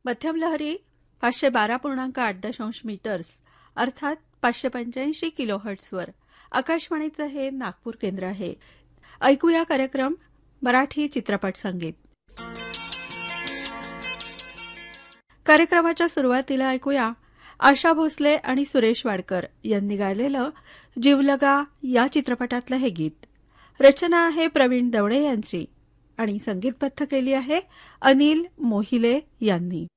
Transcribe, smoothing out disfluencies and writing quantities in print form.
मध्यम लहरी 512.8 मीटर्स अर्थात 585 किलोहर्ट्झवर आकाशवाणीचं हे नागपूर केंद्र आहे. ऐकूया कार्यक्रम मराठी चित्रपट संगीत. कार्यक्रमाच्या सुरुवातीला ऐकूया आशा भोसले आणि सुरेश वाडकर यांनी गायलेलं जीवलगा या चित्रपटातलं हे गीत. रचना आहे प्रवीण दवणे यांची आणि संगीतबद्ध केली आहे अनिल मोहिले यांनी.